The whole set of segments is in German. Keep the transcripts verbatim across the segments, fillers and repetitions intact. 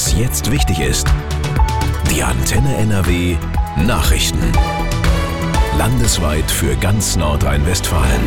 was jetzt wichtig ist. Die Antenne N R W Nachrichten. Landesweit für ganz Nordrhein-Westfalen.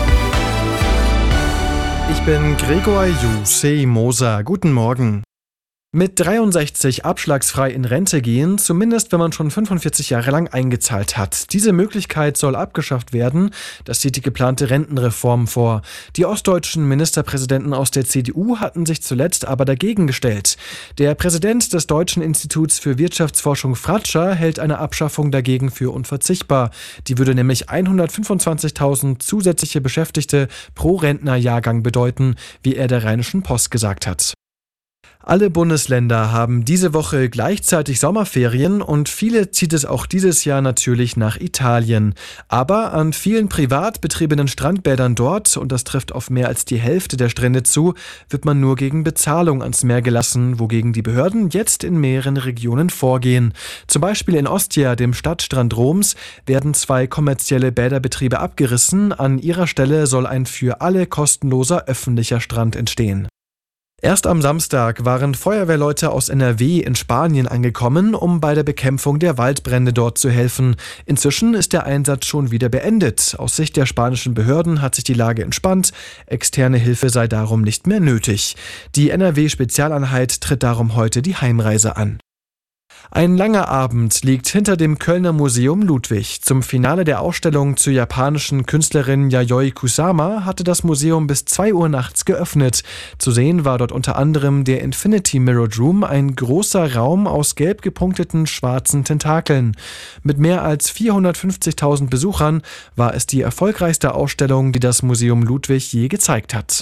Ich bin Gregor Jusei Moser. Guten Morgen. Mit dreiundsechzig abschlagsfrei in Rente gehen, zumindest wenn man schon fünfundvierzig Jahre lang eingezahlt hat. Diese Möglichkeit soll abgeschafft werden. Das sieht die geplante Rentenreform vor. Die ostdeutschen Ministerpräsidenten aus der C D U hatten sich zuletzt aber dagegen gestellt. Der Präsident des Deutschen Instituts für Wirtschaftsforschung Fratscher hält eine Abschaffung dagegen für unverzichtbar. Die würde nämlich hundertfünfundzwanzigtausend zusätzliche Beschäftigte pro Rentnerjahrgang bedeuten, wie er der Rheinischen Post gesagt hat. Alle Bundesländer haben diese Woche gleichzeitig Sommerferien und viele zieht es auch dieses Jahr natürlich nach Italien. Aber an vielen privat betriebenen Strandbädern dort, und das trifft auf mehr als die Hälfte der Strände zu, wird man nur gegen Bezahlung ans Meer gelassen, wogegen die Behörden jetzt in mehreren Regionen vorgehen. Zum Beispiel in Ostia, dem Stadtstrand Roms, werden zwei kommerzielle Bäderbetriebe abgerissen. An ihrer Stelle soll ein für alle kostenloser öffentlicher Strand entstehen. Erst am Samstag waren Feuerwehrleute aus N R W in Spanien angekommen, um bei der Bekämpfung der Waldbrände dort zu helfen. Inzwischen ist der Einsatz schon wieder beendet. Aus Sicht der spanischen Behörden hat sich die Lage entspannt. Externe Hilfe sei darum nicht mehr nötig. Die N R W-Spezialeinheit tritt darum heute die Heimreise an. Ein langer Abend liegt hinter dem Kölner Museum Ludwig. Zum Finale der Ausstellung zur japanischen Künstlerin Yayoi Kusama hatte das Museum bis zwei Uhr nachts geöffnet. Zu sehen war dort unter anderem der Infinity Mirrored Room, ein großer Raum aus gelb gepunkteten schwarzen Tentakeln. Mit mehr als vierhundertfünfzigtausend Besuchern war es die erfolgreichste Ausstellung, die das Museum Ludwig je gezeigt hat.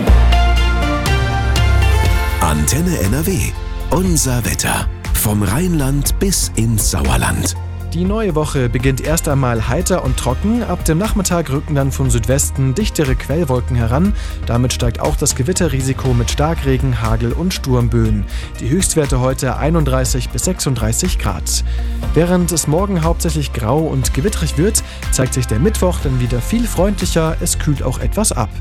Antenne N R W. Unser Wetter. Vom Rheinland bis ins Sauerland. Die neue Woche beginnt erst einmal heiter und trocken. Ab dem Nachmittag rücken dann von Südwesten dichtere Quellwolken heran. Damit steigt auch das Gewitterrisiko mit Starkregen, Hagel und Sturmböen. Die Höchstwerte heute einunddreißig bis sechsunddreißig Grad. Während es morgen hauptsächlich grau und gewitterig wird, zeigt sich der Mittwoch dann wieder viel freundlicher. Es kühlt auch etwas ab.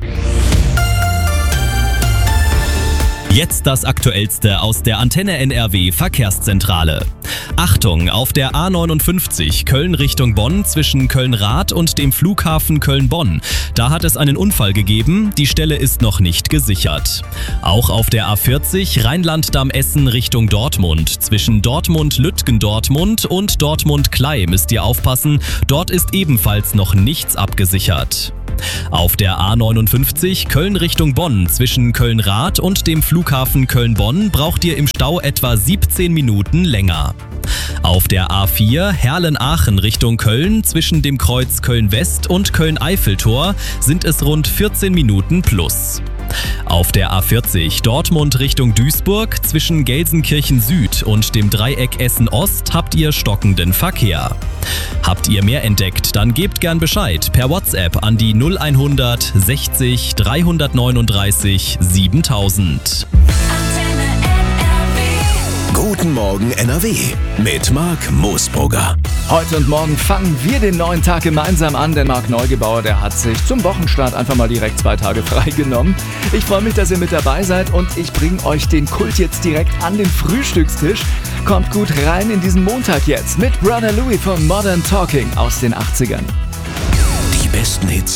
Jetzt das Aktuellste aus der Antenne N R W Verkehrszentrale. Achtung, auf der A neunundfünfzig Köln Richtung Bonn zwischen Köln-Rath und dem Flughafen Köln-Bonn. Da hat es einen Unfall gegeben, die Stelle ist noch nicht gesichert. Auch auf der A vierzig Rheinland-Damm-Essen Richtung Dortmund. Zwischen Dortmund-Lütgendortmund und Dortmund-Klei müsst ihr aufpassen, dort ist ebenfalls noch nichts abgesichert. Auf der A neunundfünfzig Köln Richtung Bonn zwischen Köln-Rath und dem Flughafen Köln-Bonn braucht ihr im Stau etwa siebzehn Minuten länger. Auf der A vier Herlen-Aachen Richtung Köln zwischen dem Kreuz Köln-West und Köln-Eiffeltor sind es rund vierzehn Minuten plus. Auf der A vierzig Dortmund Richtung Duisburg zwischen Gelsenkirchen Süd und dem Dreieck Essen Ost habt ihr stockenden Verkehr. Habt ihr mehr entdeckt, dann gebt gern Bescheid per WhatsApp an die null hundert sechzig dreihundertneununddreißig siebentausend. Guten Morgen N R W mit Marc Moosbrugger. Heute und morgen fangen wir den neuen Tag gemeinsam an, denn Marc Neugebauer, der hat sich zum Wochenstart einfach mal direkt zwei Tage freigenommen. Ich freue mich, dass ihr mit dabei seid und ich bringe euch den Kult jetzt direkt an den Frühstückstisch. Kommt gut rein in diesen Montag jetzt mit Brother Louie von Modern Talking aus den achtzigern. Die besten Hits